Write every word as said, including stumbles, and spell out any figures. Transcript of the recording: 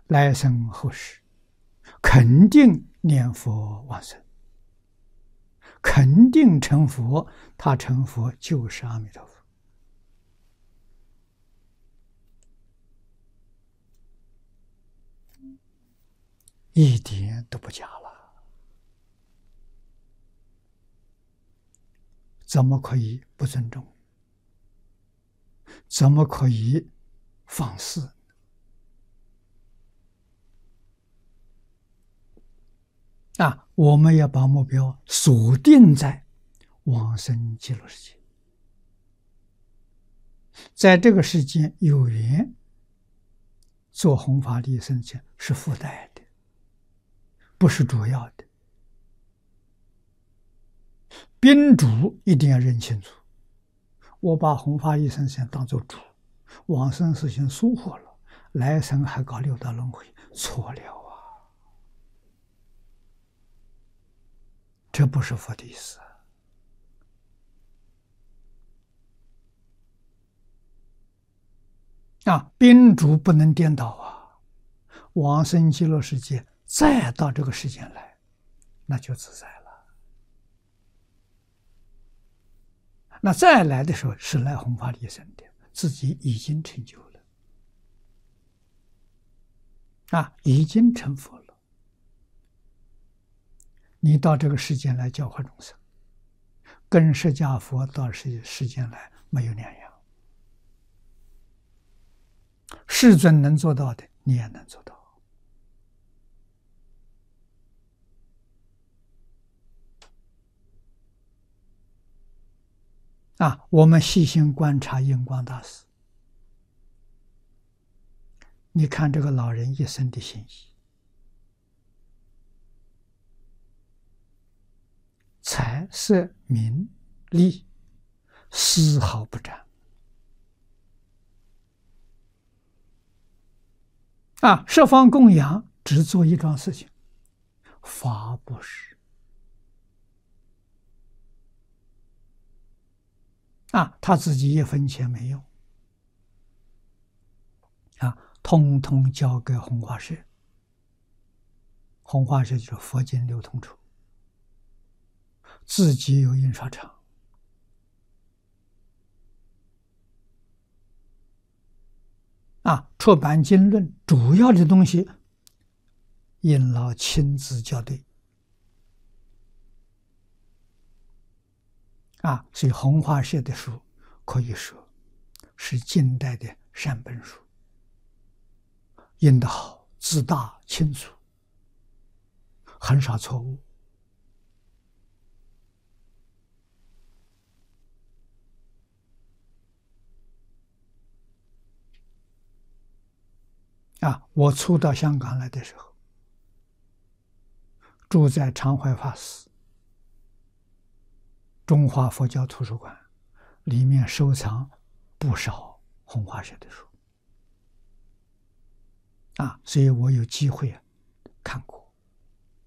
来生后世肯定念佛往生，肯定成佛，他成佛就是阿弥陀佛。一点都不假了，怎么可以不尊重？怎么可以放肆？啊，我们要把目标锁定在往生极乐世界，在这个世界有缘做弘法利益生前是附带的，不是主要的。宾主一定要认清楚，我把弘法利益生前当作主，往生事情疏忽了，来生还搞六道轮回，错了啊！这不是佛的意思啊！宾主不能颠倒啊！往生极乐世界，再到这个世间来，那就自在了。那再来的时候是来弘法利生的，自己已经成就了啊，已经成佛了。你到这个世间来教化众生，跟释迦佛到世世间来没有两样。世尊能做到的，你也能做到。啊，我们细心观察印光大师，你看这个老人一生的心意，财色名利丝毫不沾啊！十方供养只做一桩事情，法布施啊，他自己一分钱没用啊，通通交给弘化社。弘化社就是佛经流通处，自己有印刷厂啊，出版经论主要的东西，印老亲自校对啊，所以弘化社的书可以说是近代的善本书，印得好，字大清楚，很少错误啊。我初到香港来的时候，住在常怀法寺中华佛教图书馆，里面收藏不少弘化社的书啊，所以我有机会看过。